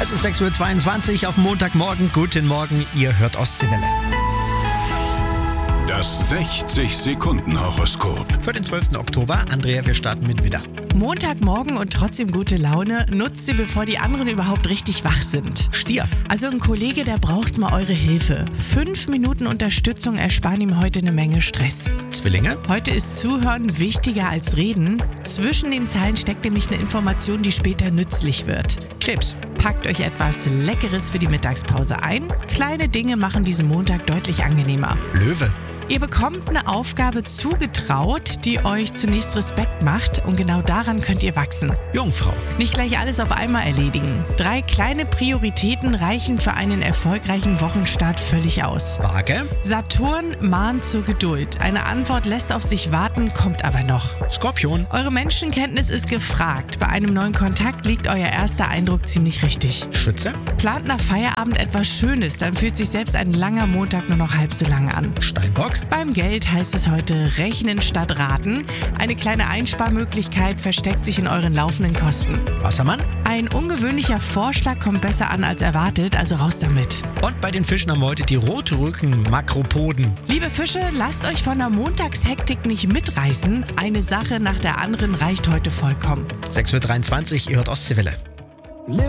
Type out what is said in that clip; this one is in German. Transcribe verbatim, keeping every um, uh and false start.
Es ist sechs Uhr zweiundzwanzig auf Montagmorgen. Guten Morgen, ihr hört Ostseewelle. Das sechzig-Sekunden-Horoskop. Für den zwölften Oktober, Andrea, wir starten mit Widder. Montagmorgen und trotzdem gute Laune. Nutzt sie, bevor die anderen überhaupt richtig wach sind. Stier. Also ein Kollege, der braucht mal eure Hilfe. Fünf Minuten Unterstützung ersparen ihm heute eine Menge Stress. Zwillinge. Heute ist Zuhören wichtiger als Reden. Zwischen den Zeilen steckt nämlich eine Information, die später nützlich wird. Krebs. Packt euch etwas Leckeres für die Mittagspause ein. Kleine Dinge machen diesen Montag deutlich angenehmer. Löwe. Ihr bekommt eine Aufgabe zugetraut, die euch zunächst Respekt macht, und genau daran könnt ihr wachsen. Jungfrau. Nicht gleich alles auf einmal erledigen. Drei kleine Prioritäten reichen für einen erfolgreichen Wochenstart völlig aus. Waage. Saturn mahnt zur Geduld. Eine Antwort lässt auf sich warten, kommt aber noch. Skorpion. Eure Menschenkenntnis ist gefragt. Bei einem neuen Kontakt liegt euer erster Eindruck ziemlich richtig. Schütze. Plant nach Feierabend etwas Schönes, dann fühlt sich selbst ein langer Montag nur noch halb so lange an. Steinbock. Beim Geld heißt es heute rechnen statt raten. Eine kleine Einsparmöglichkeit versteckt sich in euren laufenden Kosten. Wassermann. Ein ungewöhnlicher Vorschlag kommt besser an als erwartet, also raus damit. Und bei den Fischen haben wir heute die Rotrücken-Makropoden. Liebe Fische, lasst euch von der Montagshektik nicht mitreißen. Eine Sache nach der anderen reicht heute vollkommen. sechs Uhr dreiundzwanzig, ihr hört Ostseewelle.